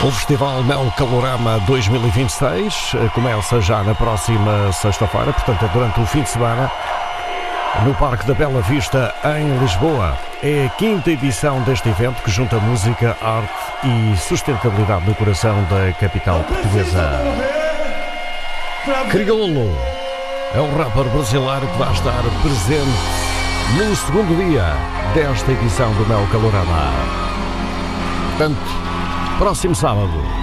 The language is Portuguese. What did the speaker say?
O Festival Mel Calorama 2026 começa já na próxima sexta-feira, portanto é durante o fim de semana, no Parque da Bela Vista, em Lisboa. É a quinta edição deste evento que junta música, arte e sustentabilidade no coração da capital portuguesa. Criolo é um rapper brasileiro que vai estar presente no segundo dia desta edição do Mel Calorama. Portanto, próximo sábado,